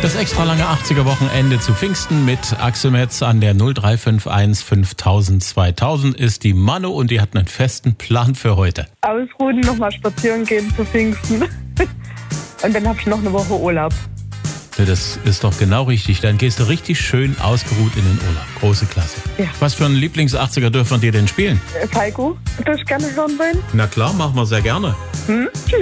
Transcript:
Das extra lange 80er-Wochenende zu Pfingsten mit Axel Metz an der 0351 5000 2000 ist die Manu und die hat einen festen Plan für heute. Ausruhen, nochmal spazieren gehen zu Pfingsten. Und dann habe ich noch eine Woche Urlaub. Ja, das ist doch genau richtig. Dann gehst du richtig schön ausgeruht in den Urlaub. Große Klasse. Ja. Was für einen Lieblings-80er dürfen wir dir denn spielen? Falco, das ich gerne hören wollen. Na klar, machen wir sehr gerne. Tschüss.